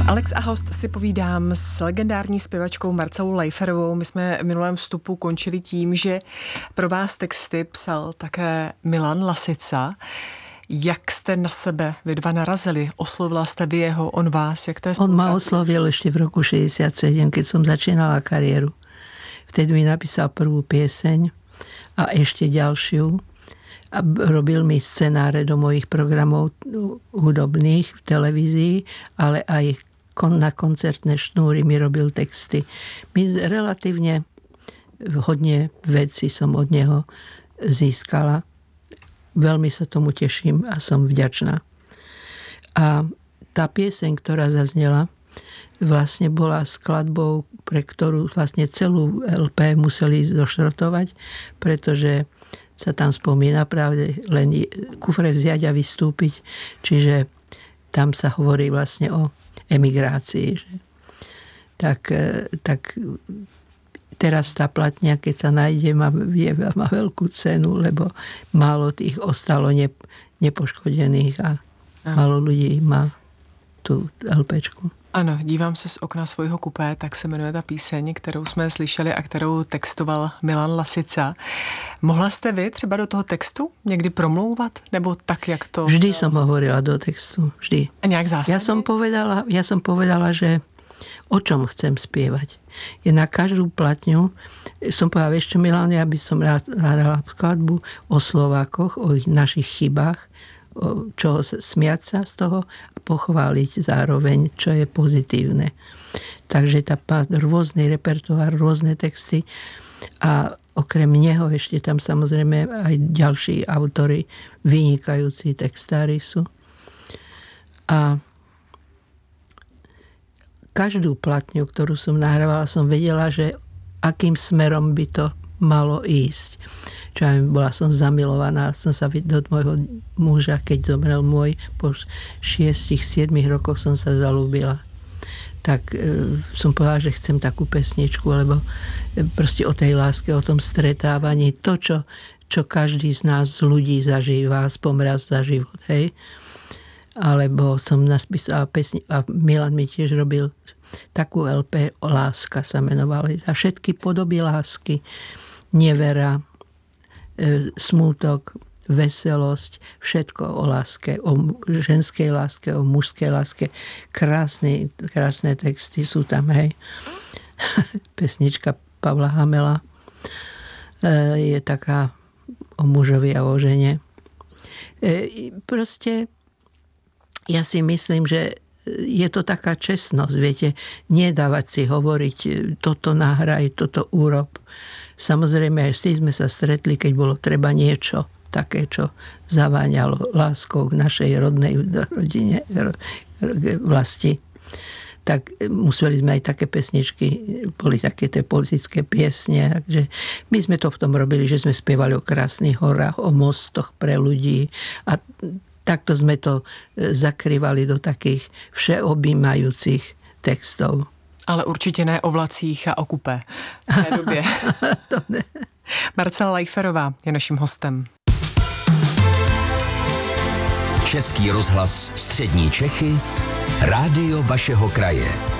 Alex a host si povídám s legendární zpěvačkou Marcelou Lajferovou. My jsme v minulém vstupu končili tím, že pro vás texty psal také Milan Lasica. Jak jste na sebe vy dva narazili? Oslovila jste vy jeho, on vás? Jak to je on ma oslovil ešte v roku 67, keď som začínala kariéru. Vtedy mi napísal prvú pieseň a ešte ďalšiu. A robil mi scenáre do mojich programov hudobných v televízii, ale aj na koncertné šnúry mi robil texty. My relatívne hodne vecí som od neho získala. Veľmi sa tomu teším a som vďačná. A tá pieseň, ktorá zaznela, vlastne bola skladbou, pre ktorú vlastne celú LP museli zošrotovať, pretože sa tam spomína práve len kufre vziať a vystúpiť. Čiže tam sa hovorí vlastne o emigrácii. Tak teraz tá platňa, keď sa nájde, má veľkú cenu, lebo málo tých ostalo nepoškodených a málo ľudí má tú LPčku. Ano, dívám se z okna svojho kupé, tak se jmenuje ta píseň, kterou jsme slyšeli a kterou textoval Milan Lasica. Mohla jste vy třeba do toho textu někdy promlouvat? Nebo tak, jak to... Vždy som hovorila do textu, vždy. A nějak zásadně? Ja som povedala, že o čom chcem spievať. Je na každú platňu, som povedala, ešte Milan, ja by som hrala skladbu o Slovákoch, o ich našich chybách, čo smiať sa z toho a pochváliť zároveň, čo je pozitívne. Takže tá rôzny repertoár, rôzne texty a okrem neho ešte tam samozrejme aj ďalší autori, vynikajúci textári sú. A každú platňu, ktorú som nahrávala, som vedela, že akým smerom by to malo ísť. Čo ja bola som zamilovaná, som sa do môjho muža, keď zomrel môj, po 6-7 rokoch som sa zalúbila. Tak som povedala, že chcem takú pesničku, lebo proste o tej láske, o tom stretávaní, to, čo každý z nás ľudí zažíva, spomraz za život, hej. Alebo som naspísala pesni a Milan mi tiež robil takú LP o Láska sa menovali. A všetky podoby lásky, nevera, smútok, veselosť, všetko o láske, o ženskej láske, o mužskej láske. Krásne texty sú tam, hej. Pesnička Pavla Hamela je taká o mužovi a o žene. Proste ja si myslím, že je to taká čestnosť, viete, nedávať si hovoriť, toto nahraj, toto urob. Samozrejme, aj s tým sme sa stretli, keď bolo treba niečo také, čo zaváňalo láskou k našej rodnej rodine, vlasti. Tak museli sme aj také pesničky, boli také tie politické piesne. Takže my sme to v tom robili, že sme spievali o krásnych horách, o mostoch pre ľudí a takto sme to zakrývali do takých všeobjímajúcich textov. Ale určitě ne o vlacích a o kupé v té době. To ne. Marcela Lajferová je naším hostem. Český rozhlas Střední Čechy, rádio vašeho kraje.